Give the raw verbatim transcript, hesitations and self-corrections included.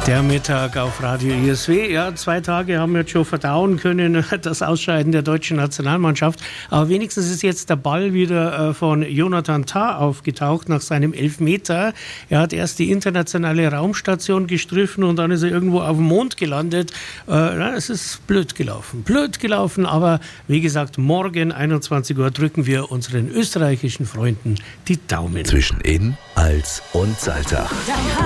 Der Mittag auf Radio I S W. Ja, zwei Tage haben wir jetzt schon verdauen können, das Ausscheiden der deutschen Nationalmannschaft. Aber wenigstens ist jetzt der Ball wieder von Jonathan Tah aufgetaucht nach seinem Elfmeter. Er hat erst die internationale Raumstation gestriffen und dann ist er irgendwo auf dem Mond gelandet. Es ist blöd gelaufen. Blöd gelaufen, aber wie gesagt, morgen einundzwanzig Uhr drücken wir unseren österreichischen Freunden die Daumen. Zwischen In, Als und Salzach.